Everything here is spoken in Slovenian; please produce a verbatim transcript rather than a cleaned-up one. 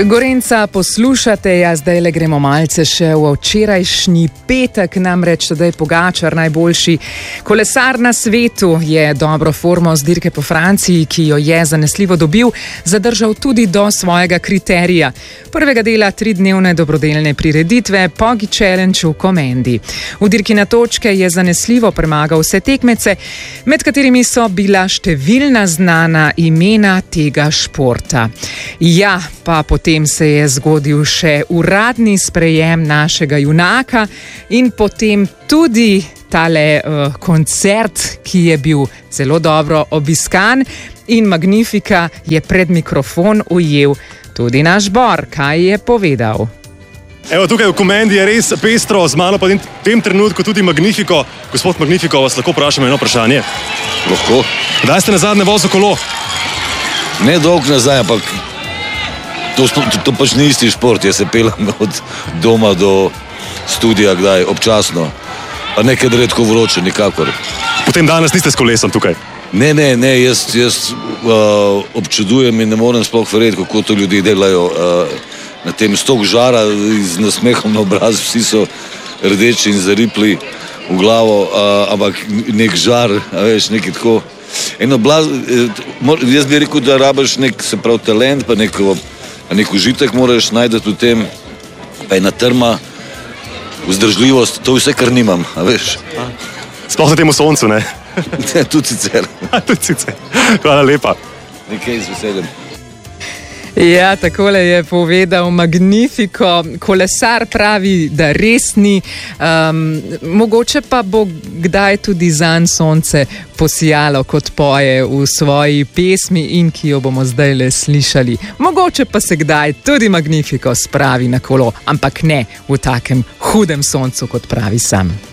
Gorenca poslušate, ja zdaj le gremo malce še v včerajšnji petek, namreč Tadej Pogačar, najboljši kolesar na svetu, je dobro formo z dirke po Franciji, ki jo je zanesljivo dobil, zadržal tudi do svojega kriterija. Prvega dela tridnevne dobrodelne prireditve Pogi Challenge v Komendi. V dirki na točke je zanesljivo premagal vse tekmece, med katerimi so bila številna znana imena tega športa. Ja, pa potem se je zgodil še uradni sprejem našega junaka in potem tudi tale uh, koncert, ki je bil zelo dobro obiskan, in Magnifica je pred mikrofon ujel tudi naš Bor. Kaj je povedal? Evo, tukaj v Komendi je res pestro, z mano pa v tem trenutku tudi Magnifico. Gospod Magnifico, vas lahko vprašam eno vprašanje? Lahko. Kdaj ste nazadnje vozil kolo? Ne dolgo nazaj, ampak to, to, to pač ni isti šport. Jaz se pelem od doma do studija, kdaj, občasno. Pa nekaj redko vroče, nikakor. Potem danes niste s kolesom tukaj? Ne, ne, ne, jaz, jaz uh, občudujem in ne morem sploh verjeti, kako to ljudi delajo uh, na tem stok žara, z nasmehom na obraz, vsi so rdeči in zaripli v glavo, uh, ampak nek žar, a veš, nekaj tako. Eno blaz, jaz bi rekel, da rabiš nek, se pravi, talent, pa neko, nek užitek moraš najti v tem, pa ena trma, vzdržljivost, to vse, kar nimam, a veš. Sploh na temu soncu, ne? Tudi sicer. Tudi sicer. Hvala lepa. Nekaj z veseljem. Ja, takole je povedal Magnifico. Kolesar pravi, da res ni. Um, mogoče pa bo kdaj tudi zanj sonce posijalo, kot poje v svoji pesmi in ki jo bomo zdaj le slišali. Mogoče pa se kdaj tudi Magnifico spravi na kolo, ampak ne v takem hudem soncu, kot pravi sam.